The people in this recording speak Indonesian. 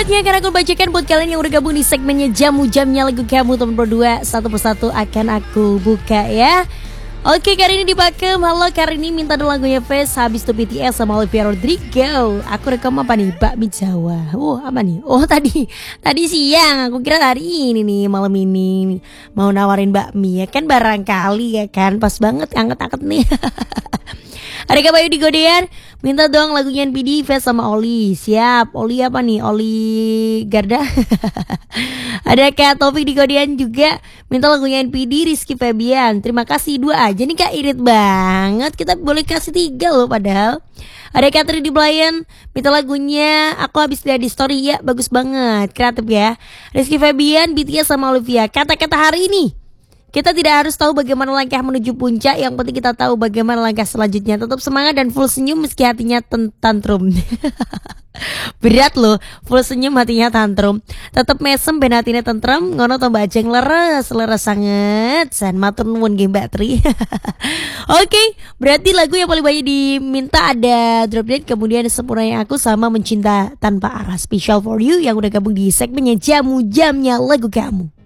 Saatnya akan aku bacakan buat kalian yang udah gabung di segmennya Jamu Jamnya Lagu Kamu teman berdua. Satu persatu akan aku buka ya. Oke, Karini di Pakem. Halo Karini, minta dong lagunya Face habis itu BTS sama Olivia Rodrigo. Aku rekam apa nih? Bakmi Jawa. Apa nih? Tadi siang. Aku kira hari ini nih, malam ini mau nawarin bakmi ya kan, barangkali ya kan. Pas banget angkat-angkat nih. Ada Kak Bayu di Godean, minta dong lagunya NPD Face sama Oli. Siap. Oli apa nih? Oli Garda. Ada Kak Taufik di Godean juga, minta lagunya NPD Rizky Febian. Terima kasih, 2 aja nih Kak, irit banget. Kita boleh kasih 3 loh padahal. Ada Katri di Belayan, minta lagunya Aku Habis Lihat di Story. Ya bagus banget, kreatif ya. Rizky Febian, BTS sama Olivia. Kata-kata hari ini, kita tidak harus tahu bagaimana langkah menuju puncak, yang penting kita tahu bagaimana langkah selanjutnya. Tetap semangat dan full senyum meski hatinya tantrum. Berat loh, full senyum hatinya tantrum. Tetap mesem ben hatine tentrem, ngono to Mbak Ajeng, leres sanget. San matur nuwun nggih Mbak Tri. Oke, berarti lagu yang paling banyak diminta ada Drop Dead, kemudian Sempurnanya Aku sama Mencinta Tanpa Arah. Special for you yang udah gabung di segmennya Jamu Jamnya Lagu Kamu.